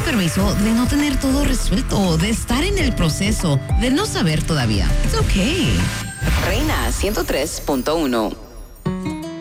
permiso de no tener todo resuelto, de estar en el proceso, de no saber todavía. It's okay. Reina 103.1.